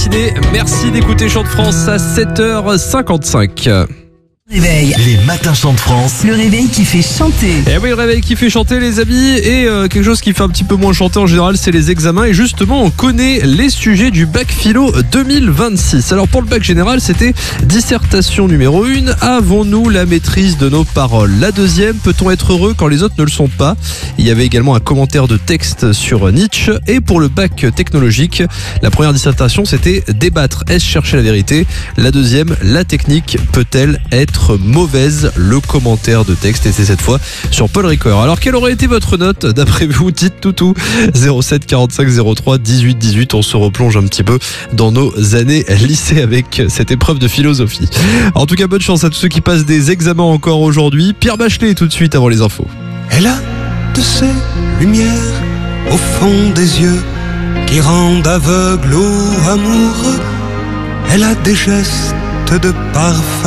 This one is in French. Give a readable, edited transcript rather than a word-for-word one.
matinée. Merci d'écouter Chant de France à 7h55. Réveil. Les matins Chant de France. Le réveil qui fait chanter. Et oui, le réveil qui fait chanter les amis. Et quelque chose qui fait un petit peu moins chanter en général, c'est les examens. Et justement, on connaît les sujets du bac philo 2026. Alors pour le bac général, c'était dissertation numéro 1. Avons-nous la maîtrise de nos paroles? La deuxième, peut-on être heureux quand les autres ne le sont pas? Il y avait également un commentaire de texte sur Nietzsche. Et pour le bac technologique, la première dissertation, c'était débattre. Est-ce chercher la vérité? La deuxième, la technique peut-elle être mauvaise? Le commentaire de texte était cette fois sur Paul Ricoeur. Alors quelle aurait été votre note d'après vous? Dites tout 07 45 03 18 18. On se replonge un petit peu dans nos années lycée avec cette épreuve de philosophie. En tout cas, bonne chance à tous ceux qui passent des examens encore aujourd'hui. Pierre Bachelet tout de suite avant les infos. Elle a de ces lumières au fond des yeux qui rendent aveugle ou amoureux. Elle a des gestes de parfum